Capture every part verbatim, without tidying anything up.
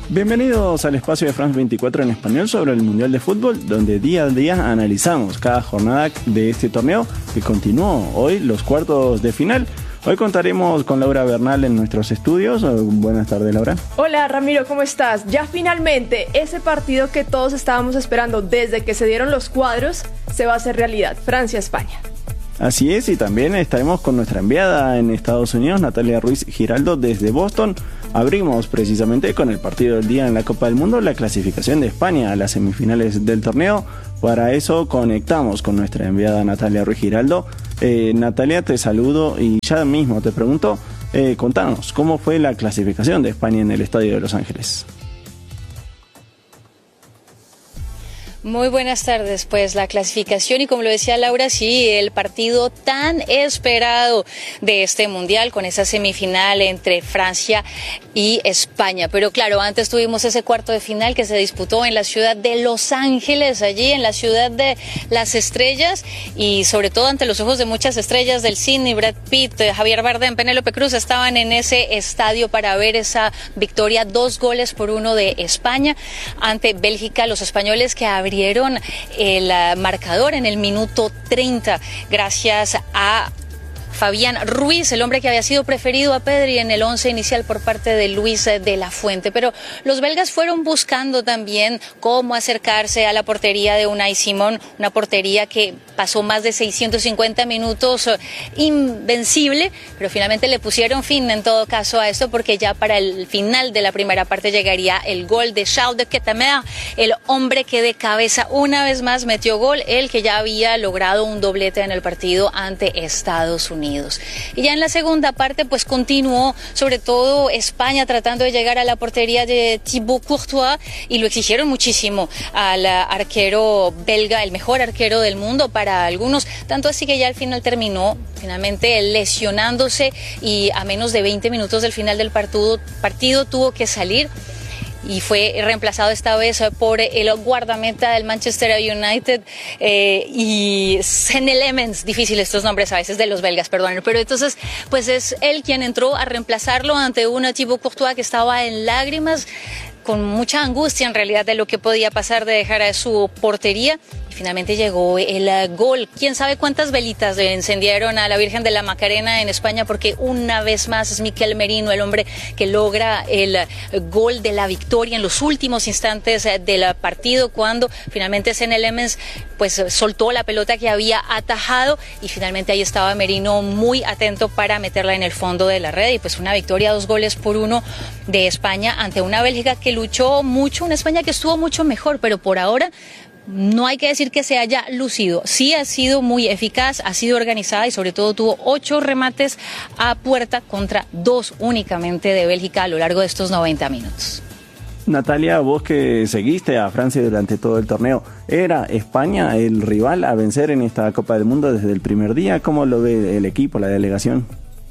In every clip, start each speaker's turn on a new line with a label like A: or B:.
A: Bienvenidos al espacio de France veinticuatro en español sobre el Mundial de Fútbol, donde día a día analizamos cada jornada de este torneo que continuó hoy los cuartos de final. Hoy contaremos con Laura Bernal en nuestros estudios. Buenas tardes, Laura.
B: Hola, Ramiro, ¿cómo estás? Ya finalmente ese partido que todos estábamos esperando desde que se dieron los cuadros se va a hacer realidad, Francia-España.
A: Así es, y también estaremos con nuestra enviada en Estados Unidos, Natalia Ruiz Giraldo, desde Boston. Abrimos precisamente con el partido del día en la Copa del Mundo, la clasificación de España a las semifinales del torneo. Para eso conectamos con nuestra enviada Natalia Ruiz Giraldo. Eh, Natalia, te saludo y ya mismo te pregunto, eh, contanos, ¿cómo fue la clasificación de España en el Estadio de Los Ángeles?
C: Muy buenas tardes, pues la clasificación y como lo decía Laura, sí, el partido tan esperado de este Mundial con esa semifinal entre Francia y España. Pero claro, antes tuvimos ese cuarto de final que se disputó en la ciudad de Los Ángeles, allí en la ciudad de las estrellas y sobre todo ante los ojos de muchas estrellas del cine, Brad Pitt, Javier Bardem, Penélope Cruz estaban en ese estadio para ver esa victoria, dos goles por uno de España ante Bélgica, los españoles que abrieron Abrieron el marcador en el minuto treinta gracias a Fabián Ruiz, el hombre que había sido preferido a Pedri en el once inicial por parte de Luis de la Fuente. Pero los belgas fueron buscando también cómo acercarse a la portería de Unai Simón, una portería que pasó más de seiscientos cincuenta minutos invencible, pero finalmente le pusieron fin en todo caso a esto porque ya para el final de la primera parte llegaría el gol de Charles de Ketelaere, el hombre que de cabeza una vez más metió gol, el que ya había logrado un doblete en el partido ante Estados Unidos. Y ya en la segunda parte pues continuó sobre todo España tratando de llegar a la portería de Thibaut Courtois y lo exigieron muchísimo al arquero belga, el mejor arquero del mundo para algunos, tanto así que ya al final terminó finalmente lesionándose y a menos de veinte minutos del final del partido, partido tuvo que salir y fue reemplazado esta vez por el guardameta del Manchester United eh, y Senne Lammens, difícil estos nombres a veces de los belgas, perdón, pero entonces pues es él quien entró a reemplazarlo ante una Thibaut Courtois que estaba en lágrimas, con mucha angustia en realidad de lo que podía pasar de dejar a su portería. Y finalmente llegó el gol. Quién sabe cuántas velitas le encendieron a la Virgen de la Macarena en España, porque una vez más es Miquel Merino el hombre que logra el gol de la victoria en los últimos instantes del partido, cuando finalmente Senne Lammens pues soltó la pelota que había atajado y finalmente ahí estaba Merino muy atento para meterla en el fondo de la red y pues una victoria, dos goles por uno de España ante una Bélgica que luchó mucho, una España que estuvo mucho mejor, pero por ahora no hay que decir que se haya lucido. Sí ha sido muy eficaz, ha sido organizada y sobre todo tuvo ocho remates a puerta contra dos únicamente de Bélgica a lo largo de estos noventa minutos.
A: Natalia, vos que seguiste a Francia durante todo el torneo, ¿era España el rival a vencer en esta Copa del Mundo desde el primer día? ¿Cómo lo ve el equipo, la delegación?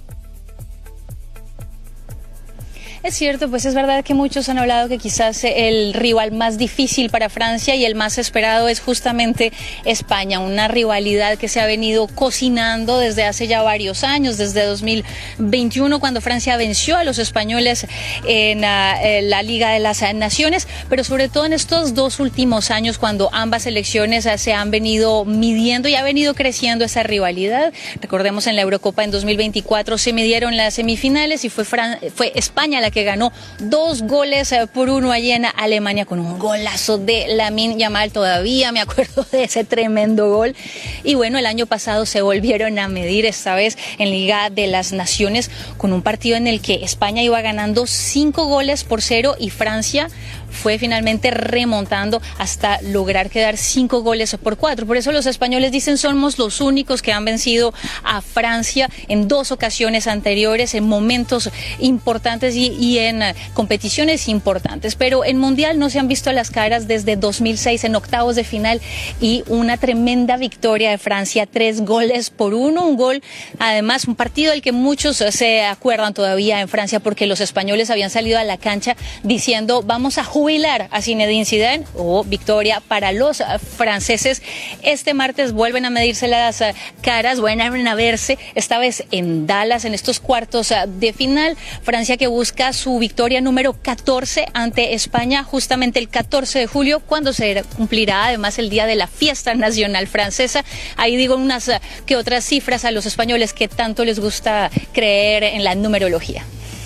C: Es cierto, pues es verdad que muchos han hablado que quizás el rival más difícil para Francia y el más esperado es justamente España, una rivalidad que se ha venido cocinando desde hace ya varios años, desde dos mil veintiuno cuando Francia venció a los españoles en la, en la Liga de las Naciones, pero sobre todo en estos dos últimos años cuando ambas selecciones se han venido midiendo y ha venido creciendo esa rivalidad. Recordemos en la Eurocopa en dos mil veinticuatro se midieron las semifinales y fue, Fran- fue España la que ganó dos goles por uno allí en Alemania con un golazo de Lamine Yamal. Todavía me acuerdo de ese tremendo gol. Y bueno, el año pasado se volvieron a medir, esta vez en Liga de las Naciones, con un partido en el que España iba ganando cinco goles por cero y Francia fue finalmente remontando hasta lograr quedar cinco goles por cuatro. Por eso los españoles dicen somos los únicos que han vencido a Francia en dos ocasiones anteriores, en momentos importantes y, y en competiciones importantes. Pero en Mundial no se han visto las caras desde dos mil seis en octavos de final y una tremenda victoria de Francia, tres goles por uno, un gol, además un partido del que muchos se acuerdan todavía en Francia porque los españoles habían salido a la cancha diciendo vamos a jubilar a Zinedine Zidane. O victoria para los franceses. Este martes vuelven a medirse las caras, vuelven a verse, esta vez en Dallas, en estos cuartos de final. Francia que busca sería su victoria número catorce ante España, justamente el catorce de julio, cuando se cumplirá además el día de la fiesta nacional francesa. Ahí digo unas que otras cifras a los españoles que tanto les gusta creer en la numerología.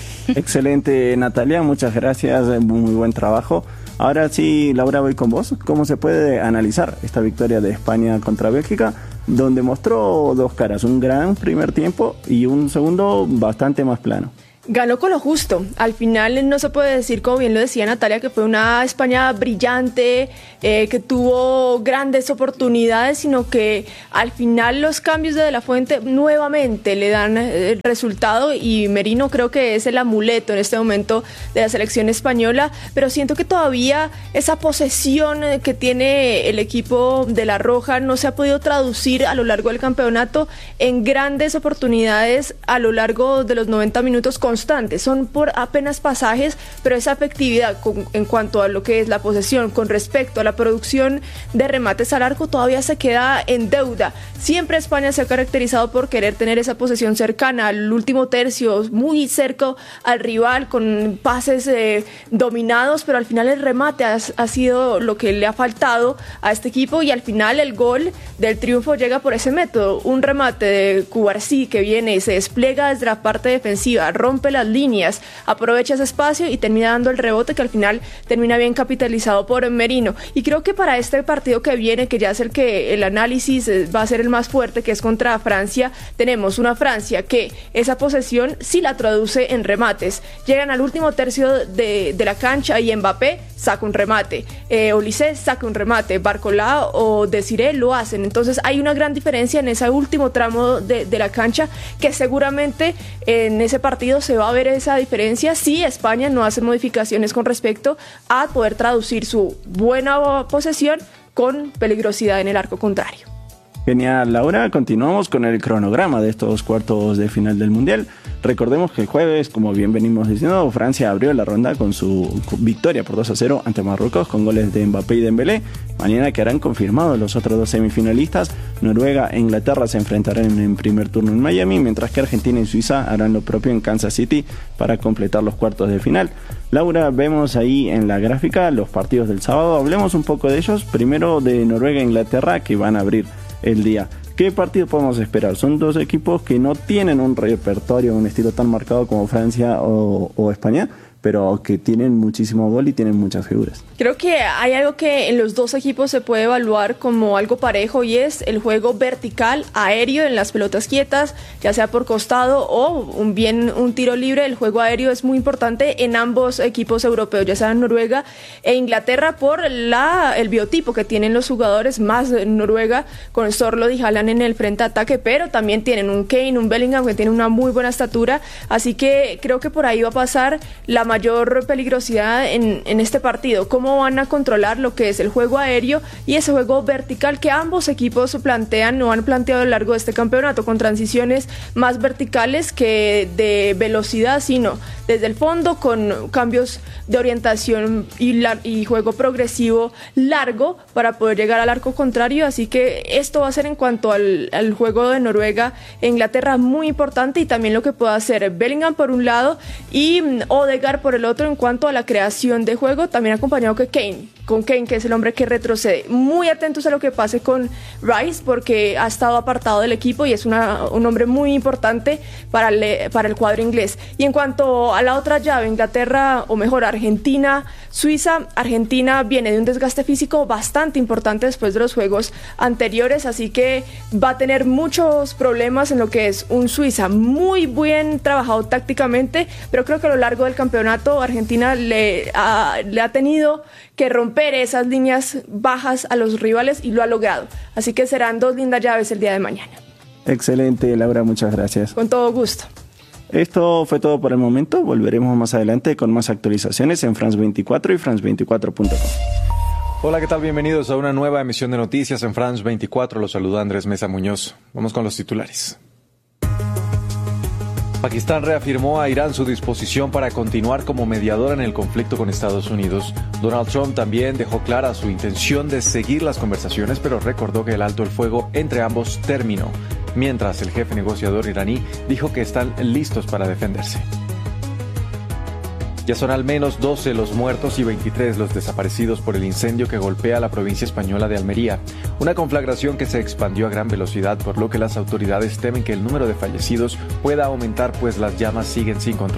A: Excelente, Natalia, muchas gracias, muy buen trabajo. Ahora sí, Laura, voy con vos. ¿Cómo se puede analizar esta victoria de España contra Bélgica, donde mostró dos caras, un gran primer tiempo y un segundo bastante más plano?
B: Ganó con lo justo. Al final no se puede decir, como bien lo decía Natalia, que fue una España brillante, eh, que tuvo grandes oportunidades, sino que al final los cambios de De La Fuente nuevamente le dan el resultado, y Merino creo que es el amuleto en este momento de la selección española, pero siento que todavía esa posesión que tiene el equipo de La Roja no se ha podido traducir a lo largo del campeonato en grandes oportunidades a lo largo de los noventa minutos con constantes, son por apenas pasajes, pero esa efectividad con, en cuanto a lo que es la posesión con respecto a la producción de remates al arco todavía se queda en deuda. Siempre España se ha caracterizado por querer tener esa posesión cercana al último tercio, muy cerca al rival, con pases eh, dominados, pero al final el remate ha, ha sido lo que le ha faltado a este equipo, y al final el gol del triunfo llega por ese método, un remate de Cubarsí que viene y se despliega desde la parte defensiva, rompe las líneas, aprovecha ese espacio y termina dando el rebote que al final termina bien capitalizado por Merino. Y creo que para este partido que viene, que ya es el que el análisis va a ser el más fuerte, que es contra Francia, tenemos una Francia que esa posesión sí la traduce en remates. Llegan al último tercio de, de la cancha y Mbappé saca un remate, eh, Olise saca un remate, Barcola o Desiré lo hacen. Entonces hay una gran diferencia en ese último tramo de, de la cancha, que seguramente en ese partido se va a ver esa diferencia si España no hace modificaciones con respecto a poder traducir su buena posesión con peligrosidad en el arco contrario.
A: Genial, Laura. Continuamos con el cronograma de estos cuartos de final del Mundial. Recordemos que el jueves, como bien venimos diciendo, Francia abrió la ronda con su victoria por dos a cero ante Marruecos con goles de Mbappé y Dembélé. Mañana quedarán confirmados los otros dos semifinalistas. Noruega e Inglaterra se enfrentarán en primer turno en Miami, mientras que Argentina y Suiza harán lo propio en Kansas City para completar los cuartos de final. Laura, vemos ahí en la gráfica los partidos del sábado. Hablemos un poco de ellos. Primero de Noruega e Inglaterra, que van a abrir el día. ¿Qué partido podemos esperar? Son dos equipos que no tienen un repertorio, un estilo tan marcado como Francia o, o España, pero que tienen muchísimo gol y tienen muchas figuras. Creo que hay algo que en los dos equipos se puede evaluar como algo parejo, y es el juego vertical, aéreo en las pelotas quietas, ya sea por costado o un bien un tiro libre. El juego aéreo es muy importante en ambos equipos europeos, ya sea Noruega e Inglaterra, por la, el biotipo que tienen los jugadores, más Noruega con Sorloth y Haaland en el frente de ataque, pero también tienen un Kane, un Bellingham que tiene una muy buena estatura, así que creo que por ahí va a pasar la mayor peligrosidad en, en este partido. Cómo van a controlar lo que es el juego aéreo y ese juego vertical que ambos equipos plantean o han planteado a lo largo de este campeonato, con transiciones más verticales que de velocidad, sino desde el fondo con cambios de orientación y, la, y juego progresivo largo para poder llegar al arco contrario. Así que esto va a ser en cuanto al, al juego de Noruega e Inglaterra muy importante, y también lo que pueda hacer Bellingham por un lado y Odegaard por el otro en cuanto a la creación de juego, también acompañado que Kane, con Kane, que es el hombre que retrocede. Muy atentos a lo que pase con Rice, porque ha estado apartado del equipo y es una, un hombre muy importante para el, para el cuadro inglés. Y en cuanto a la otra llave, Inglaterra, o mejor Argentina, Suiza, Argentina viene de un desgaste físico bastante importante después de los juegos anteriores, así que va a tener muchos problemas en lo que es un Suiza muy bien trabajado tácticamente, pero creo que a lo largo del campeonato Argentina le ha, le ha tenido que romper esas líneas bajas a los rivales y lo ha logrado. Así que serán dos lindas llaves el día de mañana. Excelente, Laura, muchas gracias. Con todo gusto. Esto fue todo por el momento. Volveremos más adelante con más actualizaciones en France veinticuatro y France veinticuatro punto com.
D: Hola, ¿qué tal? Bienvenidos a una nueva emisión de noticias en France veinticuatro. Los saluda Andrés Mesa Muñoz. Vamos con los titulares. Pakistán reafirmó a Irán su disposición para continuar como mediador en el conflicto con Estados Unidos. Donald Trump también dejó clara su intención de seguir las conversaciones, pero recordó que el alto el fuego entre ambos terminó, mientras el jefe negociador iraní dijo que están listos para defenderse. Ya son al menos doce los muertos y veintitrés los desaparecidos por el incendio que golpea la provincia española de Almería, una conflagración que se expandió a gran velocidad, por lo que las autoridades temen que el número de fallecidos pueda aumentar, pues las llamas siguen sin control.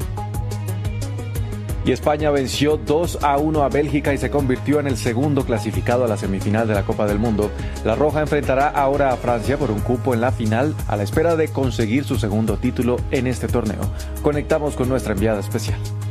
D: Y España venció dos a uno a Bélgica y se convirtió en el segundo clasificado a la semifinal de la Copa del Mundo. La Roja enfrentará ahora a Francia por un cupo en la final, a la espera de conseguir su segundo título en este torneo. Conectamos con nuestra enviada especial.